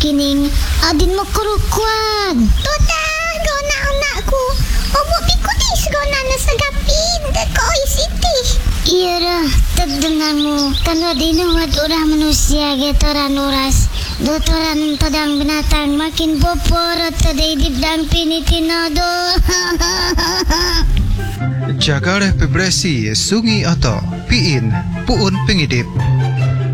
kining adin mo kurukuan. Tuta, gona anakku. Omo pikutis gona nasagapin. Dako isiti. Iya ra, tagdangan mo. Kano dinuwad urah manusia getoran oras. Dotoran tadang binatang makin boporot taday dibdang pinitinado. Jagar Pebresi Sungi Ato Piin Puun Pengidip